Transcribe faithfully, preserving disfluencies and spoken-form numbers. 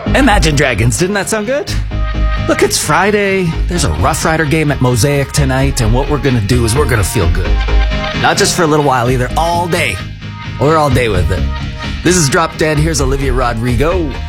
Imagine Dragons, didn't that sound good? Look, it's Friday, there's a Rough Rider game at Mosaic tonight, and what we're gonna do is we're gonna feel good. Not just for a little while either, all day. We're all day with it. This is Drop Dead, here's Olivia Rodrigo.